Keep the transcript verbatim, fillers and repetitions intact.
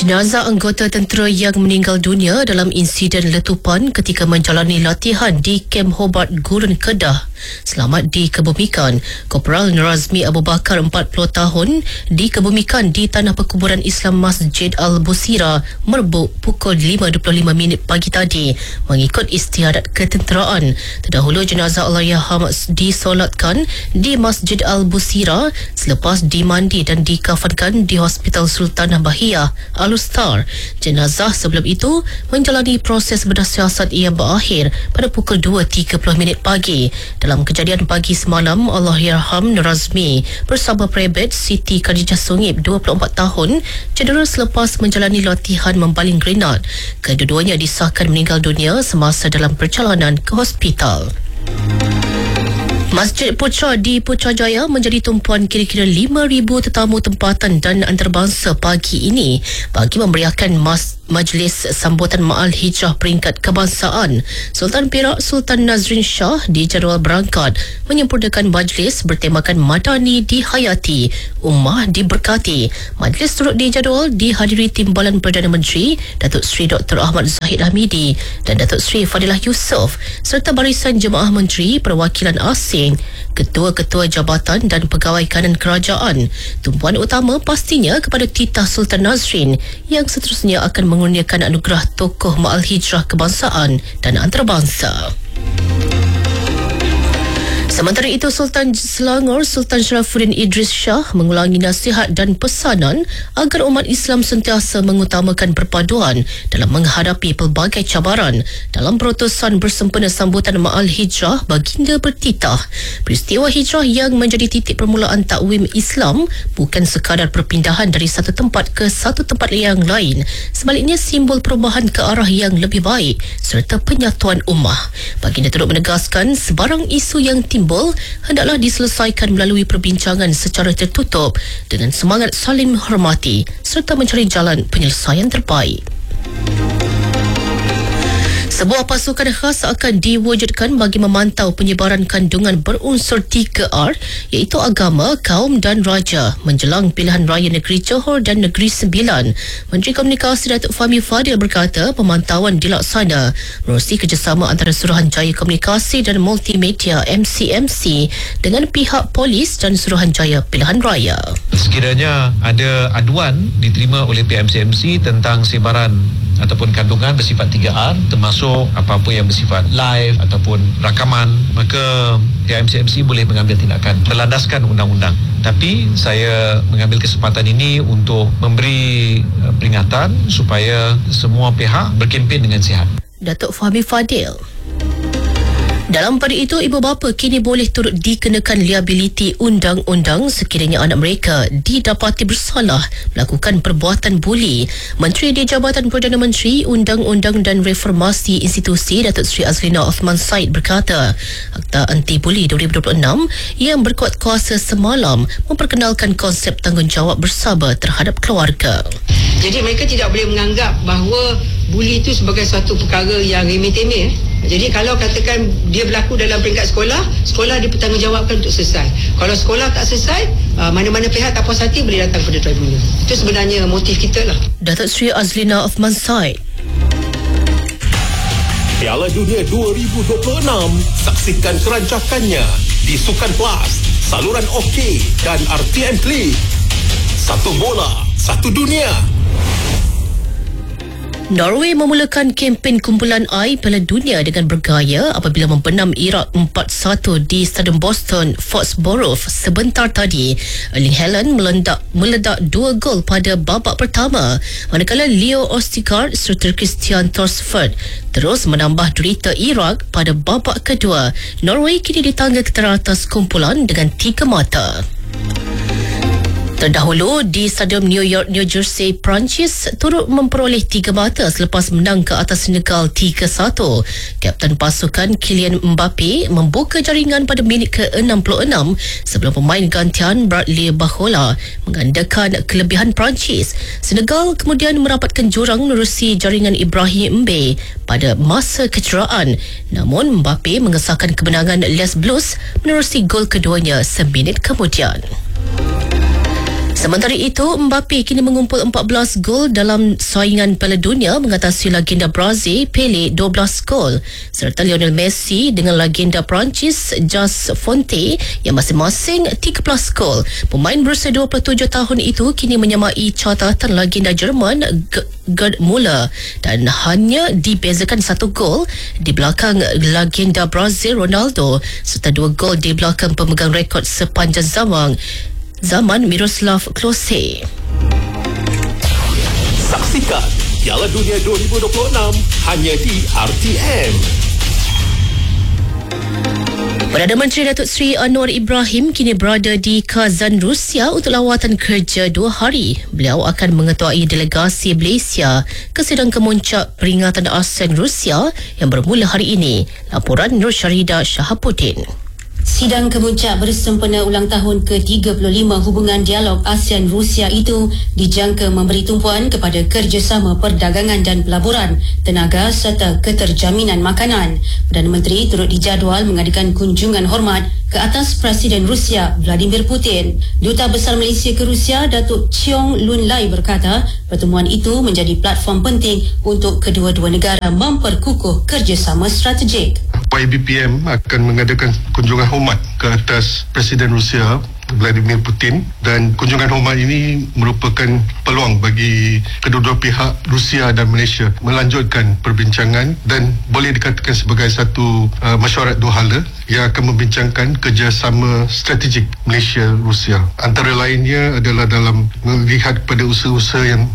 Jenazah anggota tentera yang meninggal dunia dalam insiden letupan ketika menjalani latihan di Kem Hobart Gurun Kedah selamat dikebumikan. Korporal Razmi Abu Bakar, empat puluh tahun, dikebumikan di Tanah Perkuburan Islam Masjid Al-Busira Merbuk pukul lima dua puluh lima minit pagi tadi mengikut istiadat ketenteraan. Terdahulu jenazah Allahyarham disolatkan di Masjid Al-Busira selepas dimandi dan dikafankan di Hospital Sultanah Bahiyah Al-Ustar. Jenazah sebelum itu menjalani proses bedah siasat yang berakhir pada pukul dua tiga puluh minit pagi. Dalam kejadian pagi semalam, Allahyarham Razmi bersama Prebet Siti Khadijah Sungib, dua puluh empat tahun, cedera selepas menjalani latihan membaling grenad. Kedua-duanya disahkan meninggal dunia semasa dalam perjalanan ke hospital. Masjid Putra di Putrajaya menjadi tumpuan kira-kira lima ribu tetamu tempatan dan antarabangsa pagi ini bagi memeriahkan mas Majlis Sambutan Ma'al Hijrah Peringkat Kebangsaan. Sultan Perak Sultan Nazrin Shah dijadual berangkat menyempurnakan majlis bertemakan Madani dihayati, Ummah diberkati. Majlis turut dijadual dihadiri Timbalan Perdana Menteri Datuk Seri Doktor Ahmad Zahid Hamidi dan Datuk Seri Fadilah Yusof serta barisan jemaah menteri, perwakilan asing, ketua-ketua jabatan dan pegawai kanan kerajaan. Tumpuan utama pastinya kepada titah Sultan Nazrin yang seterusnya akan mengurniakan anugerah tokoh Ma'al Hijrah Kebangsaan dan Antarabangsa. Sementara itu, Sultan Selangor Sultan Sharafuddin Idris Shah mengulangi nasihat dan pesanan agar umat Islam sentiasa mengutamakan perpaduan dalam menghadapi pelbagai cabaran. Dalam perutusan bersempena sambutan Ma'al Hijrah, baginda bertitah, peristiwa hijrah yang menjadi titik permulaan takwim Islam bukan sekadar perpindahan dari satu tempat ke satu tempat yang lain, sebaliknya simbol perubahan ke arah yang lebih baik serta penyatuan ummah. Baginda turut menegaskan sebarang isu yang timbul hendaklah diselesaikan melalui perbincangan secara tertutup dengan semangat saling menghormati serta mencari jalan penyelesaian terbaik. Sebuah pasukan khas akan diwujudkan bagi memantau penyebaran kandungan berunsur tiga R iaitu agama, kaum dan raja menjelang pilihan raya negeri Johor dan Negeri Sembilan. Menteri Komunikasi Datuk Fahmi Fadil berkata pemantauan dilaksana menerusi kerjasama antara Suruhanjaya Komunikasi dan Multimedia M C M C dengan pihak polis dan Suruhanjaya Pilihan Raya. Sekiranya ada aduan diterima oleh pihak M C M C tentang sebaran ataupun kandungan bersifat tiga R, termasuk apa-apa yang bersifat live ataupun rakaman, maka pihak M C M C boleh mengambil tindakan berlandaskan undang-undang. Tapi saya mengambil kesempatan ini untuk memberi peringatan supaya semua pihak berkempen dengan sihat. Datuk Fahmi Fadil. Dalam pada itu, ibu bapa kini boleh turut dikenakan liabiliti undang-undang sekiranya anak mereka didapati bersalah melakukan perbuatan buli. Menteri di Jabatan Perdana Menteri, Undang-Undang dan Reformasi Institusi Datuk Seri Azlina Othman Said berkata, Akta Anti-Buli dua ribu dua puluh enam yang berkuat kuasa semalam memperkenalkan konsep tanggungjawab bersabar terhadap keluarga. Jadi mereka tidak boleh menganggap bahawa buli itu sebagai satu perkara yang remeh-temeh. Jadi kalau katakan dia berlaku dalam peringkat sekolah, sekolah dipertanggungjawabkan untuk selesai. Kalau sekolah tak selesai, mana-mana pihak tak puas hati boleh datang kepada tribunal. Itu sebenarnya motif kita lah. Datuk Seri Azlina Othman Said. Piala Dunia dua ribu dua puluh enam, saksikan kerancakannya di Sukan Plus, saluran OK dan R T M Klik. Satu bola, satu dunia. Norway memulakan kempen kumpulan air Piala Dunia dengan bergaya apabila membenam Iraq empat satu di Stadium Boston Foxborough sebentar tadi. Erling Haaland meledak, meledak dua gol pada babak pertama, manakala Leo Ostigard serta Christian Thorsford terus menambah derita Iraq pada babak kedua. Norway kini di tangga teratas kumpulan dengan tiga mata. Terdahulu di Stadium New York, New Jersey, Perancis turut memperoleh tiga mata selepas menang ke atas Senegal tiga satu. Kapten pasukan Kylian Mbappe membuka jaringan pada minit ke enam puluh enam sebelum pemain gantian Bradley Barcola menggandakan kelebihan Perancis. Senegal kemudian merapatkan jurang menerusi jaringan Ibrahim Mbappe pada masa kecederaan. Namun Mbappe mengesahkan kemenangan Les Blues menerusi gol keduanya seminit kemudian. Sementara itu, Mbappe kini mengumpul empat belas gol dalam saingan Piala Dunia mengatasi legenda Brazil Pele dua belas gol serta Lionel Messi dengan legenda Perancis Jas Fonte yang masing-masing tiga belas gol. Pemain berusia dua puluh tujuh tahun itu kini menyamai catatan legenda Jerman Gerd Müller dan hanya dibezakan satu gol di belakang legenda Brazil Ronaldo serta dua gol di belakang pemegang rekod sepanjang zaman zaman Miroslav Klose. Saksikan Piala Dunia dua ribu dua puluh enam hanya di R T M. Perdana Menteri Datuk Seri Anwar Ibrahim kini berada di Kazan, Rusia untuk lawatan kerja dua hari. Beliau akan mengetuai delegasi Malaysia ke sidang kemuncak peringatan ASEAN Rusia yang bermula hari ini. Laporan Nur Syarida Shahabuddin. Sidang kemuncak bersempena ulang tahun ke tiga puluh lima hubungan dialog ASEAN-Rusia itu dijangka memberi tumpuan kepada kerjasama perdagangan dan pelaburan, tenaga serta keterjaminan makanan. Perdana Menteri turut dijadual mengadakan kunjungan hormat ke atas Presiden Rusia Vladimir Putin. Duta Besar Malaysia ke Rusia Datuk Cheong Lun Lai berkata pertemuan itu menjadi platform penting untuk kedua-dua negara memperkukuh kerjasama strategik. Y B P M akan mengadakan kunjungan hormat ke atas Presiden Rusia Vladimir Putin dan kunjungan hormat ini merupakan peluang bagi kedua-dua pihak Rusia dan Malaysia melanjutkan perbincangan dan boleh dikatakan sebagai satu uh, mesyuarat dua hala yang akan membincangkan kerjasama strategik Malaysia-Rusia. Antara lainnya adalah dalam melihat kepada usaha-usaha yang